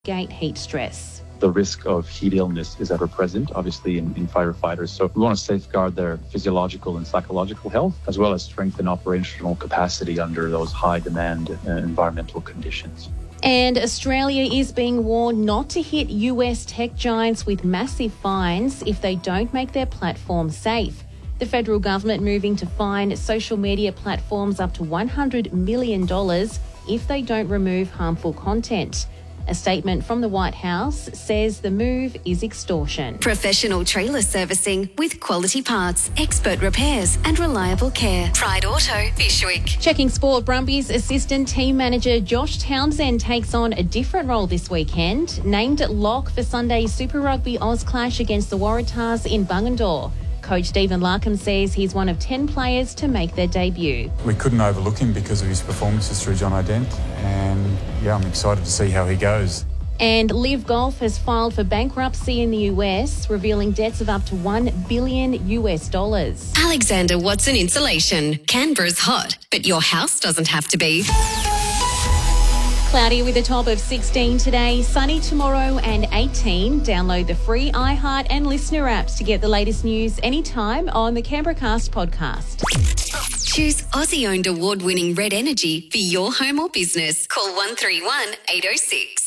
mitigate heat stress. The risk of heat illness is ever present, obviously, in firefighters. So we want to safeguard their physiological and psychological health, as well as strengthen operational capacity under those high-demand environmental conditions. And Australia is being warned not to hit US tech giants with massive fines if they don't make their platform safe. The federal government moving to fine social media platforms up to $100 million if they don't remove harmful content. A statement from the White House says the move is extortion. Professional trailer servicing with quality parts, expert repairs and reliable care. Pride Auto, Bishwick. Checking sport, Brumbies assistant team manager Josh Townsend takes on a different role this weekend. Named lock for Sunday's Super Rugby Oz clash against the Waratahs in Bungendore. Coach Stephen Larkham says he's one of 10 players to make their debut. We couldn't overlook him because of his performances through John O'Dent, and I'm excited to see how he goes. And Live Golf has filed for bankruptcy in the US, revealing debts of up to $1 billion. Alexander Watson Insulation. Canberra's hot, but your house doesn't have to be. Cloudy with a top of 16 today, sunny tomorrow and 18. Download the free iHeart and Listener apps to get the latest news anytime on the Canberracast podcast. Choose Aussie-owned award-winning Red Energy for your home or business. Call 131 806.